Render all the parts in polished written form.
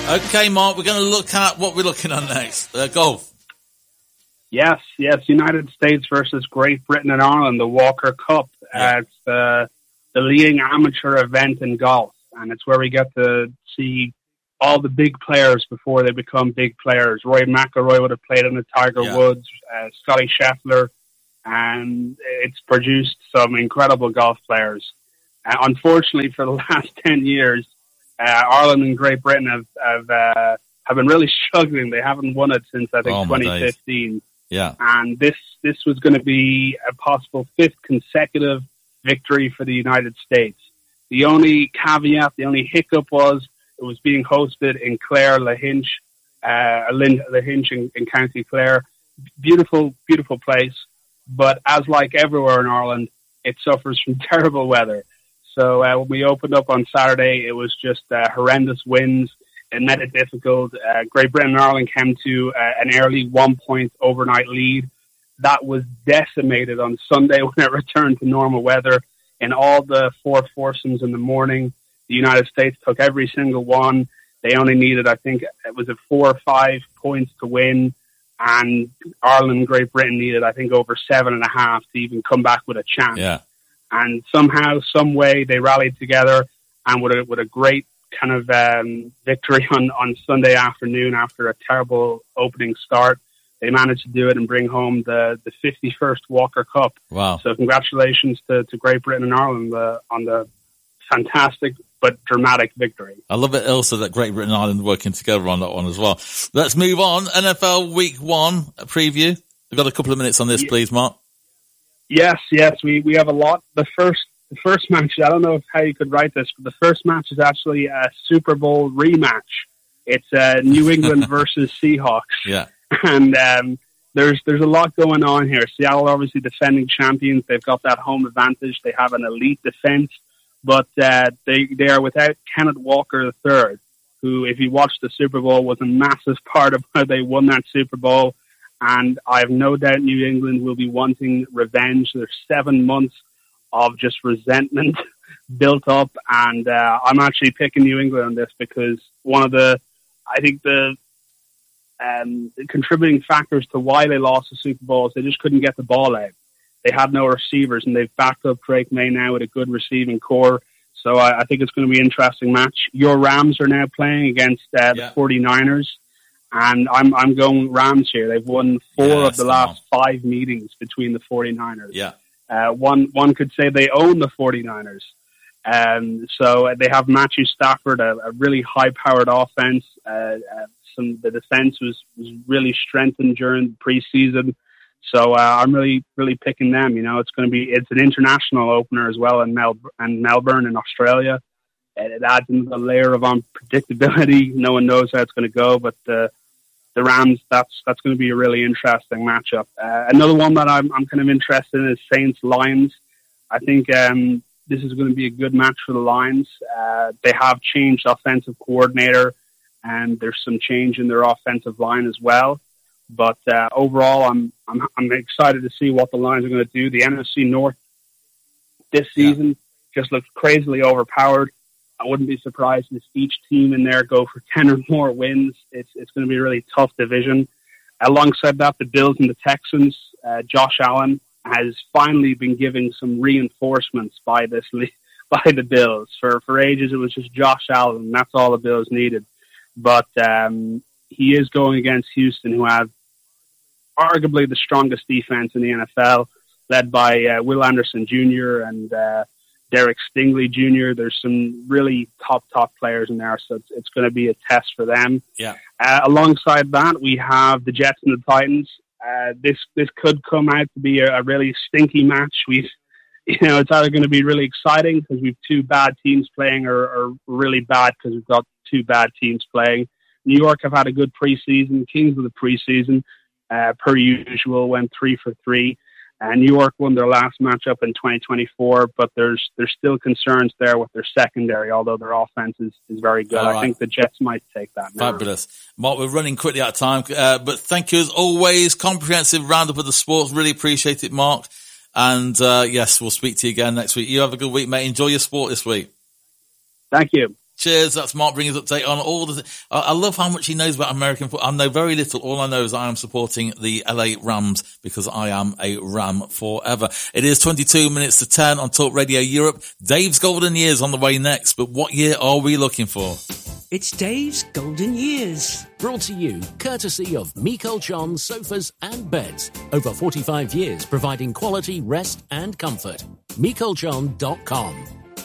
Okay, Mark, we're going to look at what we're looking at next. Golf. Yes. United States versus Great Britain and Ireland, the Walker Cup. It's the leading amateur event in golf, and it's where we get to see all the big players before they become big players. Rory McIlroy would have played in the Tiger Woods, Scotty Scheffler, and it's produced some incredible golf players. Unfortunately, for the last 10 years, Ireland and Great Britain have been really struggling. They haven't won it since, I think, 2015. Yeah. And this was going to be a possible fifth consecutive victory for the United States. The only caveat, the only hiccup was it was being hosted in Clare, Lahinch in County Clare. Beautiful, beautiful place. But as like everywhere in Ireland, it suffers from terrible weather. So when we opened up on Saturday, it was just horrendous winds. It made it difficult. Great Britain and Ireland came to an early 1 point overnight lead. That was decimated on Sunday when it returned to normal weather. In all the four foursomes in the morning, the United States took every single one. They only needed, I think, it was 4 or 5 points to win. And Ireland and Great Britain needed, I think, over 7.5 to even come back with a chance. Yeah. And somehow, some way, they rallied together, and with a great kind of victory on Sunday afternoon after a terrible opening start, they managed to do it and bring home the 51st Walker Cup. Wow. So congratulations to Great Britain and Ireland on the fantastic but dramatic victory. I love it also that Great Britain and Ireland working together on that one as well. Let's move on. NFL Week 1 preview. We've got a couple of minutes on this, please, Mark. Yes, we have a lot. The first match, I don't know how you could write this, but the first match is actually a Super Bowl rematch. It's New England versus Seahawks. Yeah. And there's a lot going on here. Seattle, obviously defending champions. They've got that home advantage. They have an elite defense, but they are without Kenneth Walker III, who, if you watched the Super Bowl, was a massive part of how they won that Super Bowl. And I have no doubt New England will be wanting revenge. There's 7 months of just resentment built up, and I'm actually picking New England on this because one of the contributing factors to why they lost the Super Bowl is they just couldn't get the ball out. They had no receivers, and they've backed up Drake May now with a good receiving core. So I think it's going to be an interesting match. Your Rams are now playing against the 49ers, and I'm going Rams here. They've won 4 of the last 5 meetings between the 49ers. Yeah. One could say they own the 49ers. So they have Matthew Stafford, a really high-powered offense. The defense was really strengthened during the preseason. So I'm really, really picking them. You know, it's an international opener as well in Melbourne in Australia. It adds a layer of unpredictability. No one knows how it's going to go, but the Rams, that's going to be a really interesting matchup. Another one that I'm kind of interested in is Saints-Lions. I think this is going to be a good match for the Lions. They have changed offensive coordinator, and there's some change in their offensive line as well. But overall, I'm excited to see what the Lions are going to do. The NFC North this season just looks crazily overpowered. I wouldn't be surprised if each team in there go for 10 or more wins. It's going to be a really tough division. Alongside that, the Bills and the Texans, Josh Allen has finally been given some reinforcements by the Bills. For ages, it was just Josh Allen, and that's all the Bills needed. But he is going against Houston, who have arguably the strongest defense in the NFL, led by Will Anderson Jr. and Derek Stingley Jr. There's some really top players in there, so it's going to be a test for them. Yeah. Alongside that, we have the Jets and the Titans. This could come out to be a really stinky match. It's either going to be really exciting because we've 2 bad teams playing, or really bad because we've got 2 bad teams playing. New York have had a good preseason. Kings of the preseason, per usual, went 3 for 3. And New York won their last matchup in 2024, but there's still concerns there with their secondary, although their offense is very good. Right. I think the Jets might take that now. Fabulous. Mark, we're running quickly out of time, but thank you as always. Comprehensive roundup of the sports. Really appreciate it, Mark. And yes, we'll speak to you again next week. You have a good week, mate. Enjoy your sport this week. Thank you. Cheers. That's Mark bringing us update on all the. I love how much he knows about American football. I know very little. All I know is I am supporting the LA Rams because I am a Ram forever. It is 22 minutes to 10 on Talk Radio Europe. Dave's Golden Years on the way next. But what year are we looking for? It's Dave's Golden Years. Brought to you courtesy of Mikol Chon Sofas and Beds. Over 45 years providing quality, rest and comfort. MikolChon.com.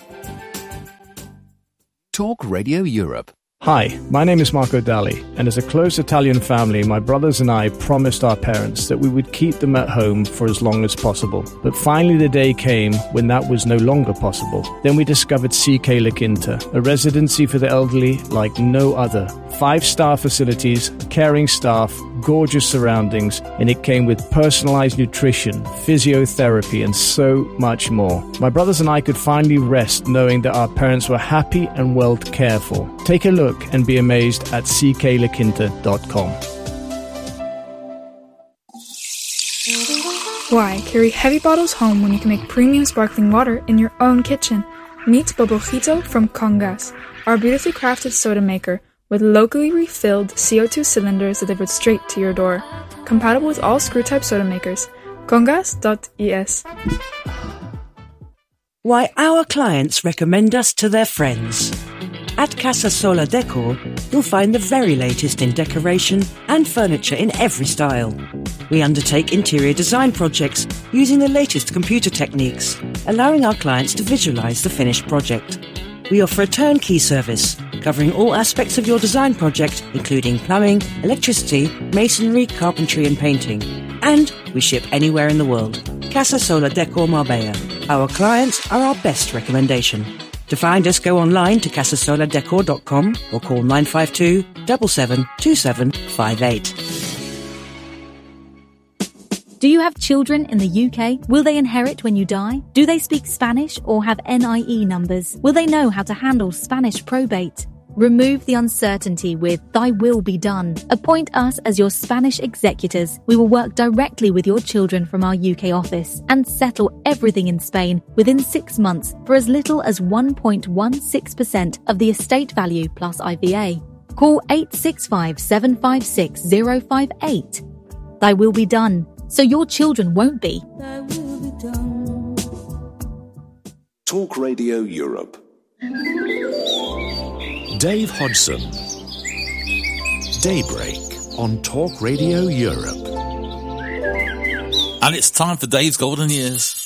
Talk Radio Europe. Hi, my name is Marco Dali, and as a close Italian family, my brothers and I promised our parents that we would keep them at home for as long as possible. But finally the day came when that was no longer possible. Then we discovered CK La Quinta, a residency for the elderly like no other. 5-star facilities, caring staff, gorgeous surroundings, and it came with personalized nutrition, physiotherapy, and so much more. My brothers and I could finally rest knowing that our parents were happy and well cared for. Take a look and be amazed at cklaquinta.com. Why carry heavy bottles home when you can make premium sparkling water in your own kitchen? Meet Bobojito from Congas, our beautifully crafted soda maker with locally refilled CO2 cylinders delivered straight to your door. Compatible with all screw-type soda makers. Congas.es. Why our clients recommend us to their friends. At Casa Sola Decor, you'll find the very latest in decoration and furniture in every style. We undertake interior design projects using the latest computer techniques, allowing our clients to visualize the finished project. We offer a turnkey service, covering all aspects of your design project, including plumbing, electricity, masonry, carpentry and painting. And we ship anywhere in the world. Casa Sola Decor Marbella. Our clients are our best recommendation. To find us, go online to casasoladecor.com or call 952 77 2758. Do you have children in the UK? Will they inherit when you die? Do they speak Spanish or have NIE numbers? Will they know how to handle Spanish probate? Remove the uncertainty with Thy Will Be Done. Appoint us as your Spanish executors. We will work directly with your children from our UK office and settle everything in Spain within 6 months for as little as 1.16% of the estate value plus IVA. Call 865 756 058. Thy Will Be Done, so your children won't be. Thy will be done. Talk Radio Europe. Dave Hodgson. Daybreak on Talk Radio Europe. And it's time for Dave's Golden Years.